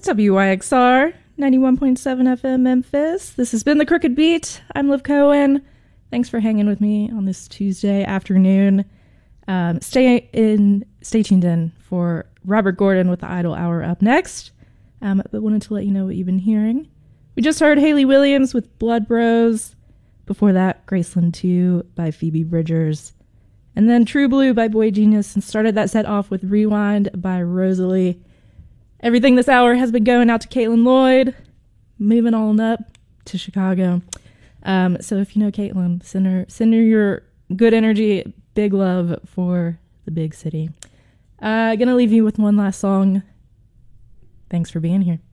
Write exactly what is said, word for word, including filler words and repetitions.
W Y X R ninety-one point seven F M Memphis. This has been The Crooked Beat. I'm Liv Cohen. Thanks for hanging with me on this Tuesday afternoon. Um, stay in, stay tuned in for Robert Gordon with the Idle Hour up next. Um, but wanted to let you know what you've been hearing. We just heard Hayley Williams with Blood Bros. Before that, Graceland two by Phoebe Bridgers. And then True Blue by Boy Genius, and started that set off with Rewind by Rosalie. Everything this hour has been going out to Caitlin Lloyd, moving on up to Chicago. Um, so if you know Caitlin, send her, send her your good energy, big love for the big city. Uh, gonna leave you with one last song. Thanks for being here.